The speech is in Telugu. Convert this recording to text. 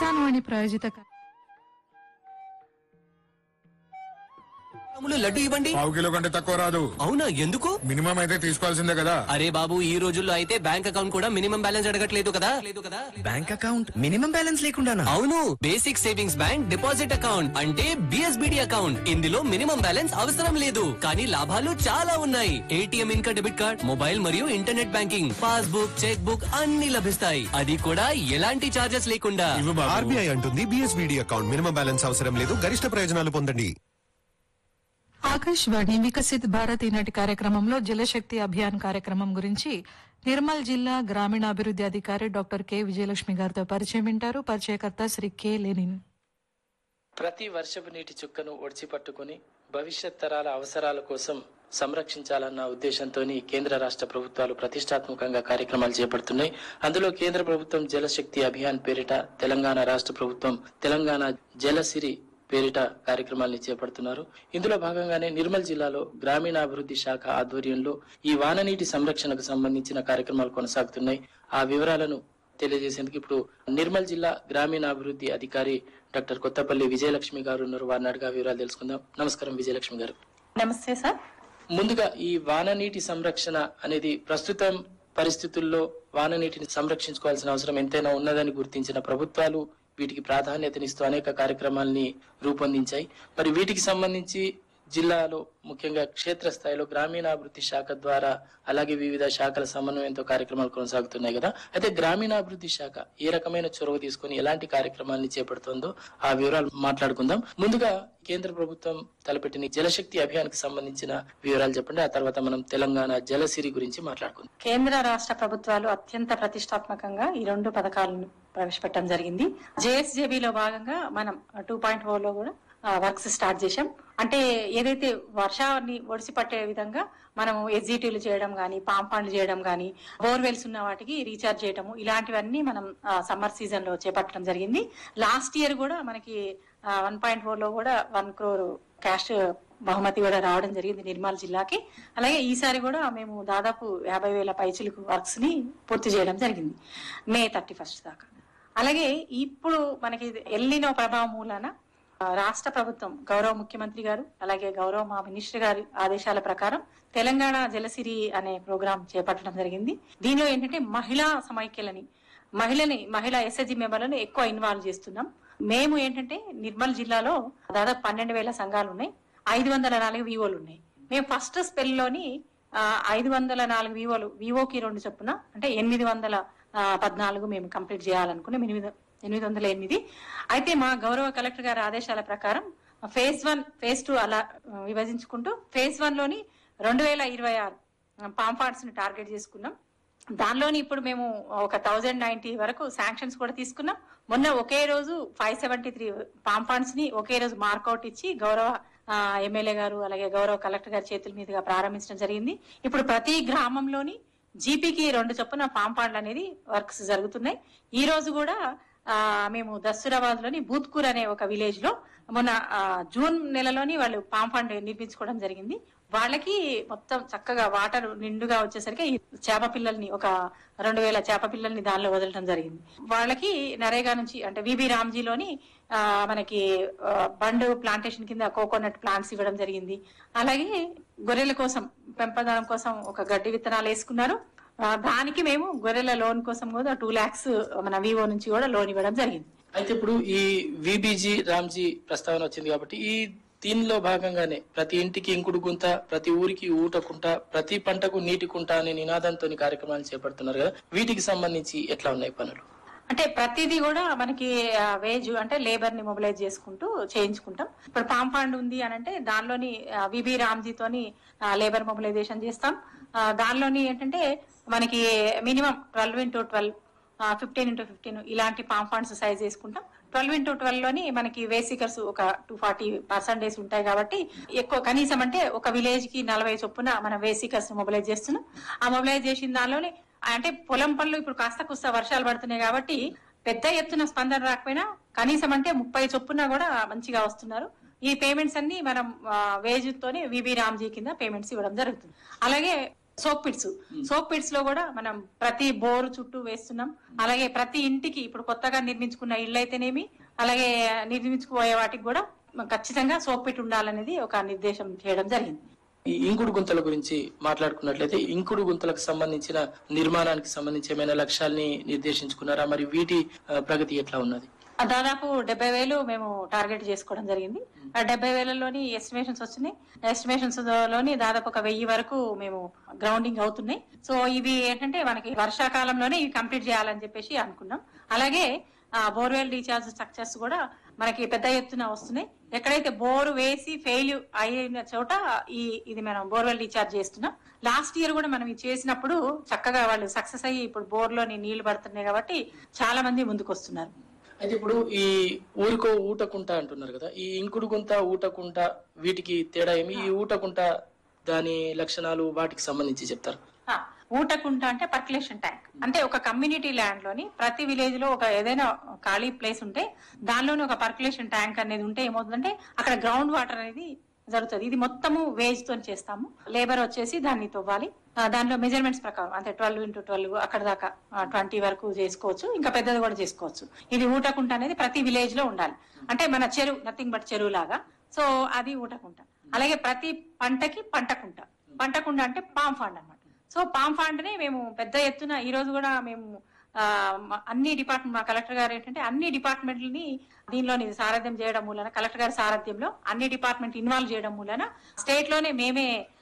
కిసాన్ వాణి ప్రాయోజిత లడ్డు ఇవ్వండి. పావు కిలో కంటే తక్కువ రాదు. అవునా, ఎందుకు? మినిమం అయితే తీసుకోవాల్సిందే కదా. అరే బాబు, ఈ రోజుల్లో అయితే బ్యాంక్ అకౌంట్ కూడా మినిమం బ్యాలెన్స్ అడగట్లేదు కదా. Bank account minimum balance లేకుండానా? అవును, basic savings bank deposit account అంటే బిఎస్బిడి అకౌంట్. ఇందులో మినిమం బ్యాలెన్స్ అవసరం లేదు, కానీ లాభాలు చాలా ఉన్నాయి. ఏటీఎం, ఇంకా డెబిట్ కార్డ్, మొబైల్ మరియు internet banking, passbook, cheque book అన్ని లభిస్తాయి. అది కూడా ఎలాంటి చార్జెస్ లేకుండా. ఆర్బీఐ అంటుంది బిఎస్బిడి అకౌంట్ మినిమం బ్యాలెన్స్ అవసరం లేదు, గరిష్ట ప్రయోజనాలు పొందండి. ఆకాశవాణి వికసిత్ భారత్ ఈనాటి కార్యక్రమంలో జలశక్తి అభియాన్ కార్యక్రమం గురించి నిర్మల్ జిల్లా గ్రామీణాభివృద్ధి అధికారి డాక్టర్ కె విజయలక్ష్మి గారితో పరిచయం వింటారు. పరిచయకర్త శ్రీ కె లెనిన్. ప్రతి వర్షపు నీటి చుక్కను ఒడిచి పట్టుకుని భవిష్యత్ తరాల అవసరాల కోసం సంరక్షించాలన్న ఉద్దేశంతో కేంద్ర రాష్ట్ర ప్రభుత్వాలు ప్రతిష్టాత్మకంగా కార్యక్రమాలు చేపడుతున్నాయి. అందులో కేంద్ర ప్రభుత్వం జలశక్తి అభియాన్ పేరిట, తెలంగాణ రాష్ట్ర ప్రభుత్వం తెలంగాణ జలసిరి పేరిట కార్యక్రమాలను చేపడుతున్నారు. ఇందులో భాగంగానే నిర్మల్ జిల్లాలో గ్రామీణాభివృద్ధి శాఖ ఆధ్వర్యంలో ఈ వాననీటి సంరక్షణకు సంబంధించిన కార్యక్రమాలు కొనసాగుతున్నాయి. ఆ వివరాలను తెలియజేసేందుకు ఇప్పుడు నిర్మల్ జిల్లా గ్రామీణాభివృద్ధి అధికారి డాక్టర్ కొత్తపల్లి విజయలక్ష్మి గారు ఉన్నారు. వారిని అడిగా వివరాలు తెలుసుకుందాం. నమస్కారం విజయలక్ష్మి గారు. నమస్తే సార్. ముందుగా ఈ వాననీటి సంరక్షణ అనేది ప్రస్తుతం పరిస్థితుల్లో వాననీటిని సంరక్షించుకోవాల్సిన అవసరం ఎంతైనా ఉన్నదని గుర్తించిన ప్రభుత్వాలు వీటికి ప్రాధాన్యతనిస్తూ అనేక కార్యక్రమాల్ని రూపొందించాయి. మరి వీటికి సంబంధించి జిల్లాలో ముఖ్యంగా క్షేత్రస్థాయిలో గ్రామీణాభివృద్ధి శాఖ ద్వారా అలాగే వివిధ శాఖల సమన్వయంతో కార్యక్రమాలు కొనసాగుతున్నాయి కదా. అయితే గ్రామీణాభివృద్ధి శాఖ ఏ రకమైన చొరవ తీసుకుని ఎలాంటి కార్యక్రమాల్ని చేపడుతుందో ఆ వివరాలు మాట్లాడుకుందాం. ముందుగా కేంద్ర ప్రభుత్వం తలపెట్టిన జలశక్తి అభియాన్ కి సంబంధించిన వివరాలు చెప్పండి. ఆ తర్వాత మనం తెలంగాణ జలసిరి గురించి మాట్లాడుకుందాం. కేంద్ర రాష్ట్ర ప్రభుత్వాలు అత్యంత ప్రతిష్టాత్మకంగా ఈ రెండు పథకాలను ప్రవేశపెట్టడం జరిగింది. జేఎస్జేబీలో భాగంగా మనం 2.0 లో కూడా వర్క్స్ స్టార్ట్ చేశాం. అంటే ఏదైతే వర్షాన్ని ఒడిసి పట్టే విధంగా మనం ఎస్జిటీలు చేయడం గానీ, పాంపాండ్లు చేయడం గానీ, బోర్వెల్స్ ఉన్న వాటికి రీఛార్జ్ చేయడము, ఇలాంటివన్నీ మనం సమ్మర్ సీజన్ లో చేపట్టడం జరిగింది. లాస్ట్ ఇయర్ కూడా మనకి 1.4 లో కూడా 1 crore క్యాష్ బహుమతి కూడా రావడం జరిగింది నిర్మల్ జిల్లాకి. అలాగే ఈసారి కూడా మేము దాదాపు 50,000 పైచిలకు వర్క్స్ ని పూర్తి చేయడం జరిగింది May 31 దాకా. అలాగే ఇప్పుడు మనకి ఎల్నినో ప్రభావం మూలాన రాష్ట్ర ప్రభుత్వం గౌరవ ముఖ్యమంత్రి గారు అలాగే గౌరవ మా మినిస్టర్ గారి ఆదేశాల ప్రకారం తెలంగాణ జలసిరి అనే ప్రోగ్రాం చేపట్టడం జరిగింది. దీనిలో ఏంటంటే మహిళా సమైక్యలని మహిళా ఎస్ఎస్జి మెంబర్లను ఎక్కువ ఇన్వాల్వ్ చేస్తున్నాం. మేము ఏంటంటే నిర్మల్ జిల్లాలో దాదాపు 12,000 సంఘాలు ఉన్నాయి, 504 వివోలు ఉన్నాయి. మేము ఫస్ట్ స్పెల్ లోని 504 వివోలు, వివోకి 2 చొప్పున అంటే 814 మేము కంప్లీట్ చేయాలనుకున్నాం. 808. అయితే మా గౌరవ కలెక్టర్ గారి ఆదేశాల ప్రకారం phase 1, phase 2 అలా విభజించుకుంటూ phase 1 లోని 2026 పాంపాడ్స్ ని టార్గెట్ చేసుకున్నాం. దానిలోని ఇప్పుడు మేము ఒక 1090 వరకు శాంక్షన్స్ కూడా తీసుకున్నాం. మొన్న ఒకే రోజు 573 పాంపాడ్స్ ని ఒకే రోజు మార్కౌట్ ఇచ్చి గౌరవ ఎమ్మెల్యే గారు అలాగే గౌరవ కలెక్టర్ గారి చేతుల మీదుగా ప్రారంభించడం జరిగింది. ఇప్పుడు ప్రతి గ్రామంలోని జీపీకి 2 చొప్పున పాంపాడ్లు అనేది వర్క్స్ జరుగుతున్నాయి. ఈ రోజు కూడా మేము దస్తూరాబాద్ లోని బూత్కూర్ అనే ఒక విలేజ్ లో మొన్న జూన్ నెలలోని వాళ్ళు పాంపాండ్ నిర్మించుకోవడం జరిగింది. వాళ్ళకి మొత్తం చక్కగా వాటర్ నిండుగా వచ్చేసరికి చేప పిల్లల్ని ఒక 2,000 చేప పిల్లల్ని దానిలో వదలడం జరిగింది. వాళ్ళకి నరేగా నుంచి అంటే విబి రామ్జీలోని మనకి బండ్ ప్లాంటేషన్ కింద కోకోనట్ ప్లాంట్స్ ఇవ్వడం జరిగింది. అలాగే గొర్రెల కోసం పెంపదనం కోసం ఒక గడ్డి విత్తనాలు వేసుకున్నారు. దానికి మేము గొర్రెల లోన్ కోసం కూడా 2 lakhs మన వివో నుంచి కూడా లోన్ ఇవ్వడం జరిగింది. అయితే ఇప్పుడు ఈ విబిజీ రామ్జీ ప్రస్తావన వచ్చింది కాబట్టి ఈ దీనిలో భాగంగానే ప్రతి ఇంటికి ఇంకుడు గుంత, ప్రతి ఊరికి ఊటకుంట, ప్రతి పంటకు నీటి కుంట అనే నినాదంతో కార్యక్రమాలు చేపడుతున్నారు కదా. వీటికి సంబంధించి ఎట్లా ఉన్నాయి పనులు? అంటే ప్రతిదీ కూడా మనకి వేజ్ అంటే లేబర్ ని మొబిలైజ్ చేసుకుంటూ చేయించుకుంటాం. ఇప్పుడు పాంపాండ్ ఉంది అని అంటే దానిలోని విబి రామ్జీతోని లేబర్ మొబిలైజేషన్ చేస్తాం. దానిలోని ఏంటంటే మనకి మినిమం 12x12, 15x15 ఇలాంటి పాంపాండ్స్ సైజ్ వేసుకుంటాం. 12x12 లోని మనకి వేసికర్స్ ఒక 240% ఉంటాయి కాబట్టి ఎక్కువ కనీసం అంటే ఒక విలేజ్ కి 40 చొప్పున మనం వేసికర్స్ మొబిలైజ్ చేస్తున్నాం. ఆ మొబిలైజ్ చేసిన దానిలోనే అంటే పొలం పనులు ఇప్పుడు కాస్త కుస్త వర్షాలు పడుతున్నాయి కాబట్టి పెద్ద ఎత్తున స్పందన రాకపోయినా కనీసం అంటే 30 చొప్పున కూడా మంచిగా వస్తున్నారు. ఈ పేమెంట్స్ అన్ని మనం వేజ్ తోనే విబి రామ్జీ కింద పేమెంట్స్ ఇవ్వడం జరుగుతుంది. అలాగే సోప్ పిట్స్ లో కూడా మనం ప్రతి బోరు చుట్టూ వేస్తున్నాం. అలాగే ప్రతి ఇంటికి ఇప్పుడు కొత్తగా నిర్మించుకున్న ఇళ్ళు అయితేనేమి, అలాగే నిర్మించుకుపోయే వాటికి కూడా ఖచ్చితంగా సోప్ పిట్ ఉండాలనేది ఒక నిర్దేశం చేయడం జరిగింది. ఈ ఇంకుడు గుంతల గురించి మాట్లాడుకున్నట్లయితే ఇంకుడు గుంతలకు సంబంధించిన నిర్మాణానికి సంబంధించి ఏమైనా లక్ష్యాల్ని నిర్దేశించుకున్నారా? మరి వీటి ప్రగతి ఎట్లా ఉన్నది? దాదాపు 70,000 మేము టార్గెట్ చేసుకోవడం జరిగింది. ఆ 70,000లోని ఎస్టిమేషన్స్ వచ్చినాయి. ఎస్టిమేషన్స్ లోని దాదాపు 1,000 వరకు మేము గ్రౌండింగ్ అవుతున్నాయి. సో ఇవి ఏంటంటే మనకి వర్షాకాలంలోనే ఇవి కంప్లీట్ చేయాలని చెప్పేసి అనుకున్నాం. అలాగే బోర్వెల్ రీఛార్జ్ స్ట్రక్చర్స్ కూడా మనకి పెద్ద ఎత్తున వస్తున్నాయి. ఎక్కడైతే బోరు వేసి ఫెయిల్ అయిన చోట ఇది మనం బోర్వెల్ రీఛార్జ్ చేస్తున్నాం. లాస్ట్ ఇయర్ కూడా మనం ఇది చేసినప్పుడు చక్కగా వాళ్ళు సక్సెస్ అయ్యి ఇప్పుడు బోర్లోని నీళ్లు పడుతున్నాయి కాబట్టి చాలా మంది ముందుకు వస్తున్నారు. అయితే ఇప్పుడు ఈ ఊరికో ఊటకుంట అంటున్నారు కదా, ఈ ఇంకుడు గుంత ఊటకుంట వీటికి తేడా ఏమి? ఈ ఊటకుంట దాని లక్షణాలు వాటికి సంబంధించి చెప్తారు. ఊటకుంట అంటే పర్క్యులేషన్ ట్యాంక్. అంటే ఒక కమ్యూనిటీ ల్యాండ్ లోని ప్రతి విలేజ్ లో ఒక ఏదైనా ఖాళీ ప్లేస్ ఉంటే దానిలోనే ఒక పర్క్యులేషన్ ట్యాంక్ అనేది ఉంటే ఏమవుతుందంటే అక్కడ గ్రౌండ్ వాటర్ అనేది జరుగుతుంది. ఇది మొత్తము వేజ్ తో చేస్తాము. లేబర్ వచ్చేసి దాన్ని తవ్వాలి. దానిలో మెజర్మెంట్స్ ప్రకారం అంటే 12x12 అక్కడ దాకా 20 వరకు చేసుకోవచ్చు. ఇంకా పెద్దది కూడా చేసుకోవచ్చు. ఇది ఊటకుంట అనేది ప్రతి విలేజ్ లో ఉండాలి. అంటే మన చెరువు, నథింగ్ బట్ చెరువు లాగా. సో అది ఊటకుంట. అలాగే ప్రతి పంటకి పంటకుంట అంటే పామ్ ఫండ్ అన్నమాట. సో పామ్ ఫండ్ ని మేము పెద్ద ఎత్తున ఈ రోజు కూడా మేము అన్ని డిపార్ట్మెంట్, మా కలెక్టర్ గారు ఏంటంటే అన్ని డిపార్ట్మెంట్లని దీనిలోని సారథ్యం చేయడం మూలన, కలెక్టర్ గారి సారథ్యంలో అన్ని డిపార్ట్మెంట్ ఇన్వాల్వ్ చేయడం మూలన స్టేట్ లోనే మేమే